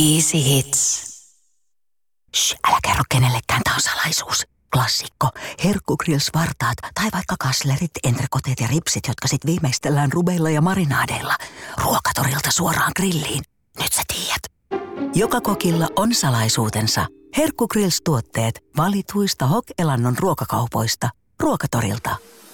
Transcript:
Easy Hits. Shh, älä kerro kenellekään, tää on salaisuus. Klassikko. Herkkugrills-vartaat tai vaikka kaslerit, entrekoteet ja ripsit, jotka sit viimeistellään rubeilla ja marinaadeilla. Ruokatorilta suoraan grilliin. Nyt sä tiedät. Joka kokilla on salaisuutensa. Herkkugrills-tuotteet valituista Hok-elannon ruokakaupoista. Ruokatorilta.